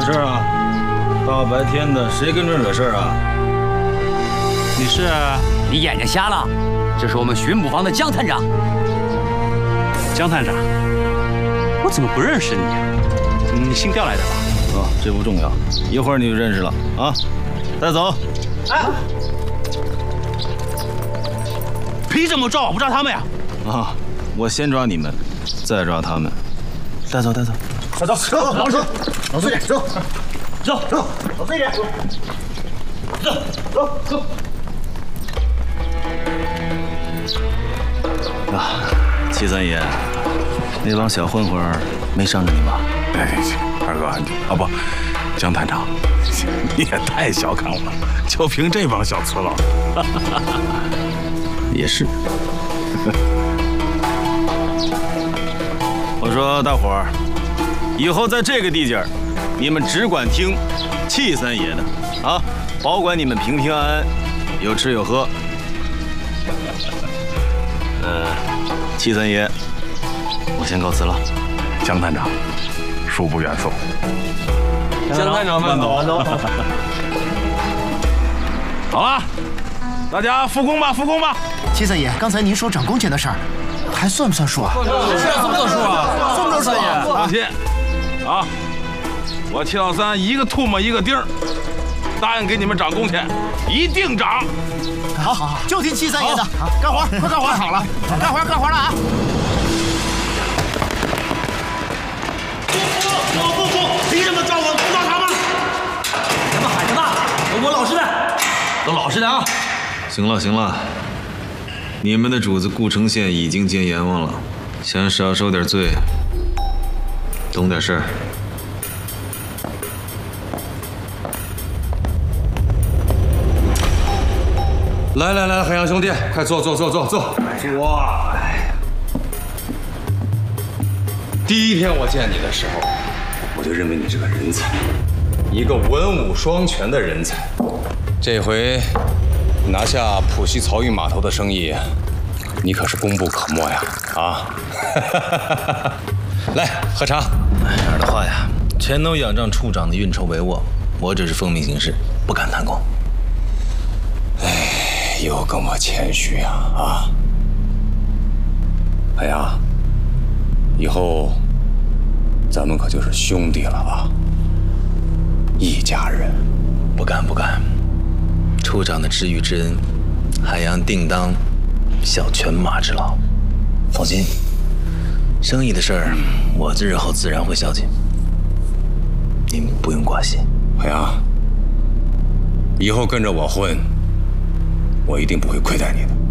么事啊？大白天的，谁跟这惹事啊？ 你眼睛瞎了？这是我们巡捕房的江探长。 江探长，我怎么不认识你啊？你新调来的吧？ 啊，这不重要，一会儿你就认识了啊。带走。 哎，凭什么抓我不抓他们呀？ 啊，我先抓你们，再抓他们。带走，带走。 快走，走，老实，老实点，走，走，走，老实一点，走，走，走。 啊，七三爷，那帮小混混没伤着你吧？ 哎，二哥，啊不，江探长，你也太小看我了，就凭这帮小刺佬。 也是。我说大伙儿，以后在这个地界儿，你们只管听戚三爷的啊，保管你们平平安安，有吃有喝。戚三爷，我先告辞了。 江探长，恕不远送。 江探长慢走，慢走。 好了，大家复工吧，复工吧。 七三爷，刚才您说涨工钱的事儿，还算不算数啊？ 算不算数啊？ 算不算数啊？ 放心，啊，我戚老三一个唾沫一个钉儿，答应给你们涨工钱，一定涨。 好好好，就听七三爷的，干活，快干活！好了，干活了啊！ 不，凭什么抓我不抓他们？ 什么喊什么？我老实的，都老实的啊！ 行了行了，你们的主子顾城县已经见阎王了，想少受点罪，懂点事儿。 来，海洋兄弟，快坐。哇！第一天我见你的时候，我就认为你是个人才，一个文武双全的人才。这回拿下浦西漕运码头的生意，你可是功不可没呀！啊！来，喝茶。 哪儿的话呀？全都仰仗处长的运筹帷幄，我只是奉命行事，不敢贪功。 又跟我谦虚呀！啊！海洋，以后咱们可就是兄弟了啊，一家人。 不敢。处长的知遇之恩，海洋定当效犬马之劳。放心，生意的事儿，我日后自然会孝敬，您不用挂心。 海洋，以后跟着我混，我一定不会亏待你的。